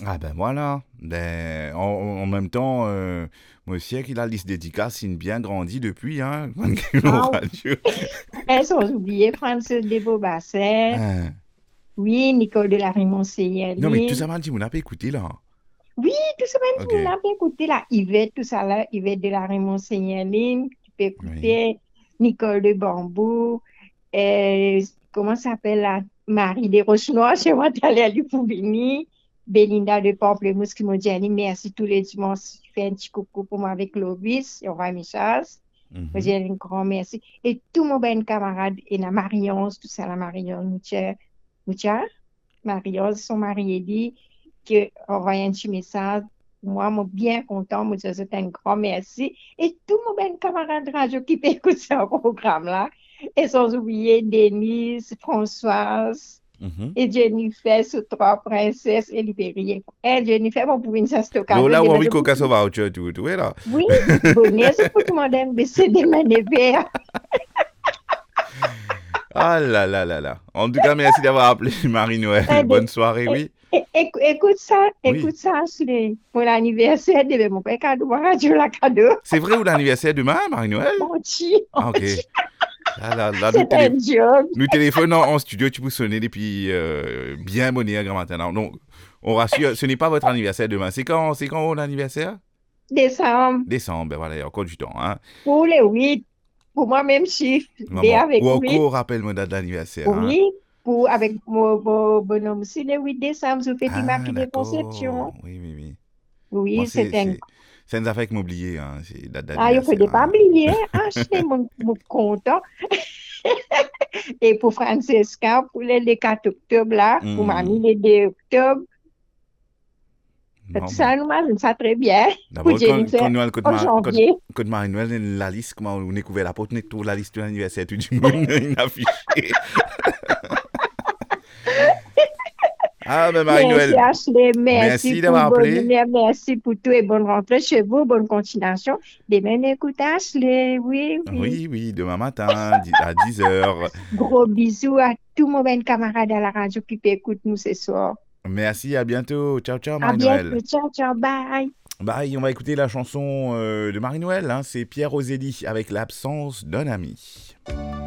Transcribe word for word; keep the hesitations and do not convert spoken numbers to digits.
Ah ben voilà. Ben, en, en même temps, euh, moi aussi, qu'il a la liste dédicace, il a bien grandi depuis, hein, nos Ah, radios. elles sont oubliées, Francis de Beaubasset, Hein. oui, Nicole de la Non, mais tout Rémoncé-Yaline. ça m'a dit, on n'a pas écouté là. Oui, tout ça, même si on Ok. a pas écouté la Yvette, tout ça là, Yvette de la Rémoncé-Yaline, tu peux Oui. écouter Nicole de Bambou, euh, comment s'appelle la Marie des Roches-Noires, chez moi, t'allais à Lupouvini, Belinda de Pamplemousse qui m'a dit, Annie, merci tous les dimanches, tu fais un petit coucou pour moi avec Clovis, et on va à mes chasses. Moi, Mhm. j'ai un grand merci. Et tout mon ben camarade, et la Marion, tout ça, la Marion, Moutier, Moutier, Marion, son mari, il dit que envoyé un petit message. Moi, je suis bien content, moi, je c'est un grand merci. Et tout mon ben camarade radio qui peut écouter ce programme-là. Et sans oublier Denise, Françoise Mhm. et Jennifer, sous trois princesses et libérées. Et Jennifer, on pouvait une cette occasion Lola, de ou envie mettre qu'on casse au beaucoup. voucher, tout, tout, est là. Oui, bonnet, c'est pour tout le monde, mais c'est des manivelles. Ah là là là là. En tout cas, merci d'avoir appelé Marie-Noël. Eh bien, Bonne soirée, é- oui. é- écou- écoute ça, Oui. écoute ça, c'est mon anniversaire, de mon père cadeau, moi, radio la cadeau. C'est vrai ou l'anniversaire demain, Marie-Noël? Mon Dieu, Ah, mon ok. Dieu, Là, là, là, nous, c'est télé... un job. nous téléphonons en studio, tu peux sonner depuis euh, bien bonné à grand matin. Non, non, on rassure, ce n'est pas votre anniversaire demain. C'est quand, c'est quand l'anniversaire? Décembre, Décembre, ben voilà, il y a encore du temps. Hein. pour les huit, pour moi, même chiffre, D Maman, avec ou huit, encore rappelle-moi date d'anniversaire. Hein. oui, pour, avec mon, mon bonhomme aussi, le huit décembre, je fais Ah, Immaculée d'accord. Conception. Oui, oui, oui. Moi, Oui, c'est, c'est un. c'est, ça nous a fait que m'oublier, hein, c'est date Ah, il faut d'anniversaire. pas Hein. oublier, ah, je suis mon, mon content. Et pour Francesca, pour les, les quatre octobre, là, pour mamie, Hmm. les deux octobre. Bon, bon. Ça, nous imagine ça très bien. Pour D'abord, quand, quand Jennifer, Noël, quand, en ma, quand, janvier. quand Marie-Noël, la liste, comment on a couvert la porte, on est tout la liste de l'anniversaire, tout le monde est affiché. Ah, ben Merci Marie-Noël, Ashley, merci merci pour d'avoir bonne appelé. humeur, merci pour tout et bonne rentrée chez vous, bonne continuation. Demain, écoute Ashley, oui, oui. Oui, oui, demain matin, di- à dix heures. Gros bisous à tous mes ben camarades à la radio qui écoutent nous ce soir. Merci, à bientôt. Ciao, ciao, À bientôt, Marie-Noël. ciao, ciao, bye. Bye, on va écouter la chanson euh, de Marie-Noël. Hein, c'est Pierre Roselli avec l'absence d'un ami.